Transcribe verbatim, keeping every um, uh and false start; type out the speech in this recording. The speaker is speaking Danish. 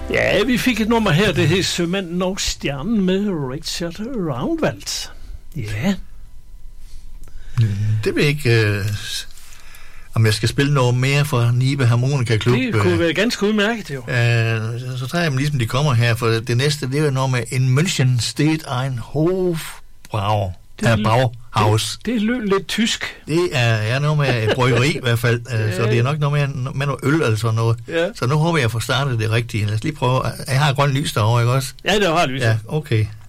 Ja, vi fik et nummer her, det hed Sømanden og Stjernen med Richard Roundwald. Ja. Det vil ikke... Øh, om jeg skal spille noget mere fra Nibe Harmonika Klub. Det kunne øh, være ganske udmærket, jo. Øh, så tager jeg dem ligesom de kommer her, for det næste, det er jo noget med In München steht ein Hofbrau. Det er Brauhaus. Det, det lød lidt tysk. Det er, er noget med et bryggeri i hvert fald, ja. Så det er nok noget med, med noget øl eller sådan noget. Ja. Så nu håber jeg, at jeg får startet det rigtige. Lad os lige prøve. Jeg har grøn lys derovre, ikke også? Ja, det har lys. Ja, okay.